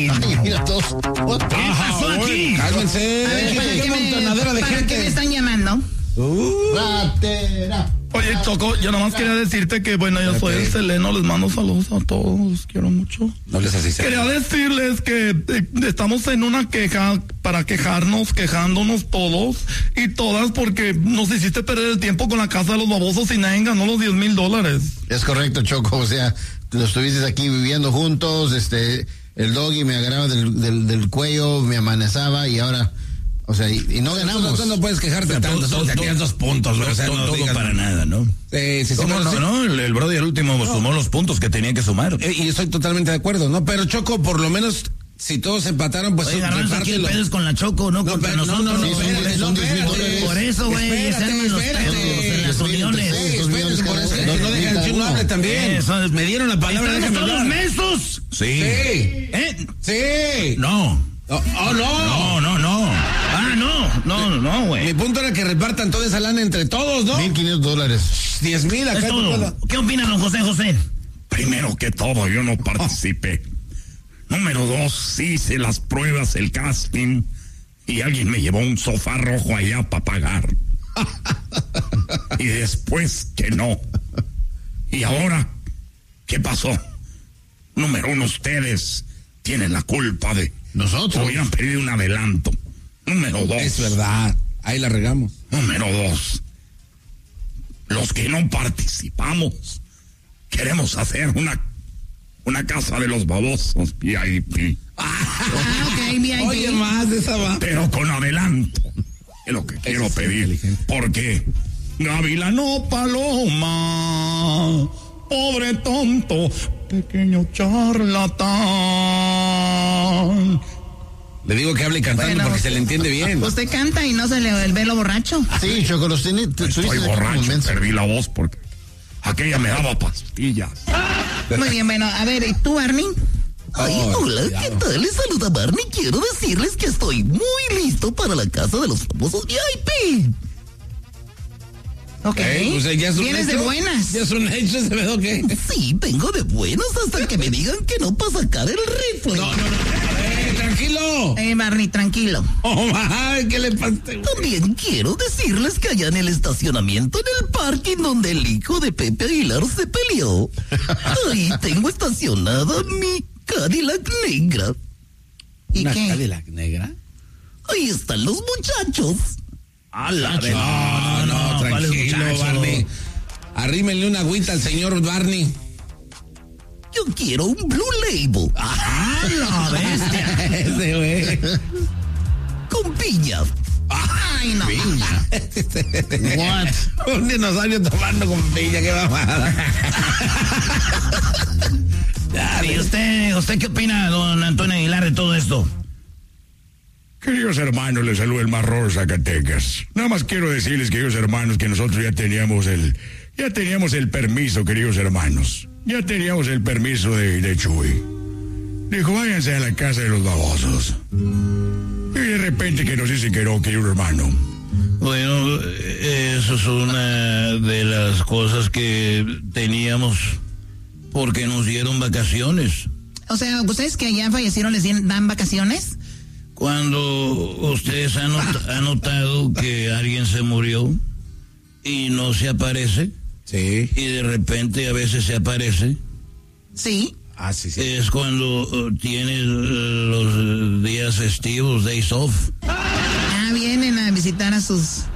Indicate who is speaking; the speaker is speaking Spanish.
Speaker 1: Ay, mira todos.
Speaker 2: ¿Qué pasó aquí?
Speaker 1: Cálmense.
Speaker 3: ¿Qué montonadera de gente?
Speaker 4: ¿Qué me están llamando?
Speaker 1: Ratera.
Speaker 2: Oye, Choco, yo nomás quería decirte que, bueno, yo soy el Seleno, les mando saludos a todos, los quiero mucho.
Speaker 1: No les así.
Speaker 2: Quería decirles que estamos en una queja para quejándonos todos y todas porque nos hiciste perder el tiempo con la casa de los babosos y nadie ganó los $10,000.
Speaker 1: Es correcto, Choco, o sea, lo estuviste aquí viviendo juntos, el doggy me agarraba del cuello, me amanezaba y ahora... O sea, y no ganamos.
Speaker 3: Tú no puedes quejarte tanto, solo tenías 2 puntos, güey. O sea, no
Speaker 2: todo
Speaker 3: digas
Speaker 2: para nada, ¿no?
Speaker 3: Sí,
Speaker 2: ¿Cómo no? El brother el último sumó los puntos que tenía que sumar.
Speaker 3: Y estoy totalmente de acuerdo, ¿no? Pero Choco, por lo menos, si todos empataron, pues
Speaker 5: Oiga, Ranzo, aquí el pedo es con la Choco, no contra nosotros.
Speaker 3: No, espérate.
Speaker 5: Por eso, güey, se arman los pedos en las uniones.
Speaker 3: Espérate, por eso. No dejan el chino hable también.
Speaker 5: Me dieron la palabra,
Speaker 3: déjame
Speaker 5: todos
Speaker 3: hablar.
Speaker 5: mensos.
Speaker 3: Sí. Sí.
Speaker 5: No.
Speaker 3: No.
Speaker 5: No, güey.
Speaker 3: Mi punto era que repartan toda esa lana entre todos, ¿no?
Speaker 1: $1,500.
Speaker 3: 10,000 acá.
Speaker 5: Es todo. ¿Qué opinan, don José?
Speaker 2: Primero que todo, yo no participé. Número 2, sí hice las pruebas, el casting, y alguien me llevó un sofá rojo allá para pagar. Y después que no. Y ahora, ¿qué pasó? Número 1, ustedes tienen la culpa de...
Speaker 1: Nosotros.
Speaker 2: Hubieran pedido un adelanto. Número 2.
Speaker 3: Es verdad. Ahí la regamos.
Speaker 2: Número 2. Los que no participamos queremos hacer una casa de los babosos VIP.
Speaker 4: Ok, VIP.
Speaker 3: Oye, más de esa va.
Speaker 2: Pero con adelanto. Es lo que quiero pedir. Porque Gavilano Paloma, pobre tonto, pequeño charlatán.
Speaker 3: Le digo que hable cantando
Speaker 4: Bueno,
Speaker 3: porque se le entiende bien.
Speaker 4: Usted canta y no se le ve lo borracho.
Speaker 1: Sí, Choco, los tiene.
Speaker 2: Estoy borracho, perdí la voz porque aquella me daba pastillas.
Speaker 4: Muy bien, bueno, a ver, ¿y tú, Barney?
Speaker 5: Ay, hola, ¿qué tal? Les saluda Barney. Quiero decirles que estoy muy listo para la casa de los famosos VIP.
Speaker 4: Ok.
Speaker 3: Pues ya es un
Speaker 4: ¿Vienes de
Speaker 3: hecho.
Speaker 4: buenas?
Speaker 3: Ya es un hecho ese pedo, ¿qué?
Speaker 5: Sí, vengo de buenas hasta que me digan que no para sacar el rifle.
Speaker 3: No. Tranquilo.
Speaker 4: Barney, tranquilo.
Speaker 3: ¿Qué le pasa?
Speaker 5: También quiero decirles que allá en el estacionamiento, en el parking donde el hijo de Pepe Aguilar se peleó, ahí tengo estacionada mi Cadillac negra.
Speaker 4: ¿Y
Speaker 3: ¿Una
Speaker 4: qué?
Speaker 3: Cadillac negra?
Speaker 5: Ahí están los muchachos.
Speaker 3: No, tranquilo, Barney. Arrímenle una agüita al señor Barney.
Speaker 5: Yo quiero un Blue Label.
Speaker 4: La bestia.
Speaker 3: Ese güey.
Speaker 5: Con piña.
Speaker 4: Ay, no.
Speaker 3: What? Un dinosaurio tomando con piña, qué mamada.
Speaker 5: ¿Y usted qué opina, don Antonio Aguilar, de todo esto?
Speaker 2: Queridos hermanos, les saluda el Marrón Zacatecas. Nada más quiero decirles, queridos hermanos, que nosotros ya teníamos el permiso, queridos hermanos. Ya teníamos el permiso de Chuy. Dijo, váyanse a la casa de los babosos. Y de repente que nos dice que no, querido hermano.
Speaker 5: Bueno, eso es una de las cosas que teníamos porque nos dieron vacaciones.
Speaker 4: O sea, ¿ustedes que allá fallecieron les dan vacaciones?
Speaker 5: Cuando ustedes han notado que alguien se murió y no se aparece,
Speaker 3: Sí.
Speaker 5: y de repente a veces se aparece,
Speaker 4: Sí.
Speaker 3: Ah, sí.
Speaker 5: es cuando tienes los días festivos, days off.
Speaker 4: Vienen a visitar a sus